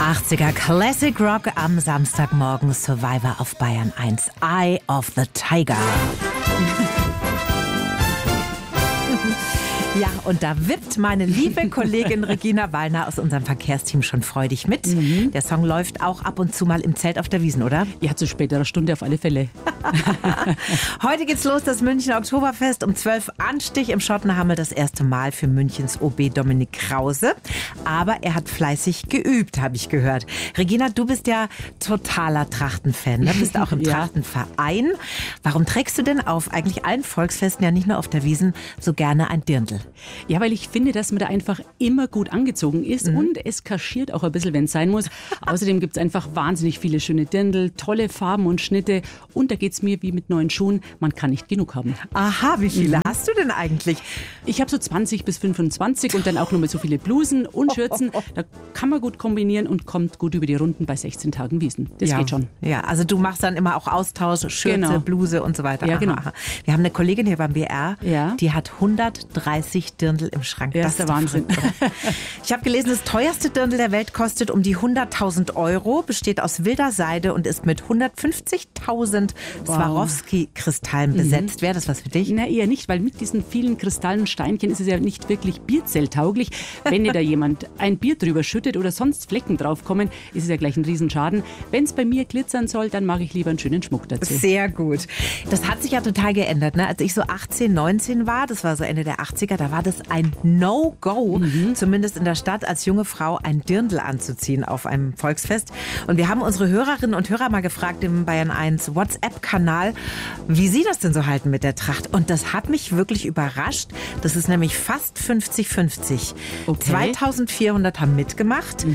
80er Classic Rock am Samstagmorgen, Survivor auf Bayern 1. Eye of the Tiger. Ja, und da wippt meine liebe Kollegin Regina Wallner aus unserem Verkehrsteam schon freudig mit. Der Song läuft auch ab und zu mal im Zelt auf der Wiesn, oder? Ja, zu späterer Stunde auf alle Fälle. Heute geht's los, das Münchner Oktoberfest um 12 Anstich im Schottenhammel, das erste Mal für Münchens OB Dominik Krause. Aber er hat fleißig geübt, habe ich gehört. Regina, du bist ja totaler Trachtenfan, ne? Bist auch im Trachtenverein. Warum trägst du denn auf eigentlich allen Volksfesten, ja nicht nur auf der Wiesn, so gerne ein Dirndl? Ja, weil ich finde, dass man da einfach immer gut angezogen ist und es kaschiert auch ein bisschen, wenn es sein muss. Außerdem gibt es einfach wahnsinnig viele schöne Dirndl, tolle Farben und Schnitte und da geht es mir wie mit neuen Schuhen, man kann nicht genug haben. Aha, wie viele hast du denn eigentlich? Ich habe so 20 bis 25 und dann auch nochmal so viele Blusen und Schürzen. Da kann man gut kombinieren und kommt gut über die Runden bei 16 Tagen Wiesn. Das geht schon. Ja, also du machst dann immer auch Austausch, Schürze, Bluse und so weiter. Ja, genau. Aha. Wir haben eine Kollegin hier beim BR, die hat 130 Dirndl im Schrank. Ja, das ist der Wahnsinn. Ich habe gelesen, das teuerste Dirndl der Welt kostet um die 100.000 Euro, besteht aus wilder Seide und ist mit 150.000 Swarovski-Kristallen besetzt. Wäre das was für dich? Na, eher nicht, weil mit diesen vielen Kristallen und Steinchen ist es ja nicht wirklich bierzelttauglich. Wenn dir da jemand ein Bier drüber schüttet oder sonst Flecken draufkommen, ist es ja gleich ein Riesenschaden. Wenn es bei mir glitzern soll, dann mache ich lieber einen schönen Schmuck dazu. Sehr gut. Das hat sich ja total geändert, ne? Als ich so 18, 19 war, das war so Ende der 80er, da war das ein No-Go, zumindest in der Stadt, als junge Frau ein Dirndl anzuziehen auf einem Volksfest. Und wir haben unsere Hörerinnen und Hörer mal gefragt im Bayern 1 WhatsApp-Kanal, wie sie das denn so halten mit der Tracht. Und das hat mich wirklich überrascht. Das ist nämlich fast 50-50. Okay. 2400 haben mitgemacht,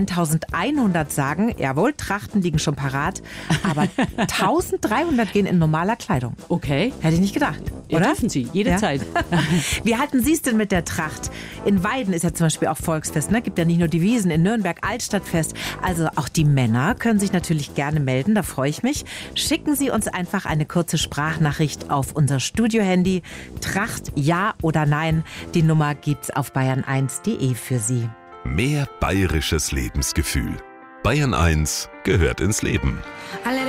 1100 sagen, jawohl, Trachten liegen schon parat, aber 1300 gehen in normaler Kleidung. Okay. Hätte ich nicht gedacht, oder? Ja, dürfen Sie, jederzeit. Wie halten Sie es denn mit der Tracht? In Weiden ist ja zum Beispiel auch Volksfest, ne? Gibt ja nicht nur die Wiesn, in Nürnberg Altstadtfest. Also auch die Männer können sich natürlich gerne melden, da freue ich mich. Schicken Sie uns einfach eine kurze Sprachnachricht auf unser Studiohandy. Tracht, ja oder nein? Die Nummer gibt's auf bayern1.de für Sie. Mehr bayerisches Lebensgefühl. Bayern 1 gehört ins Leben.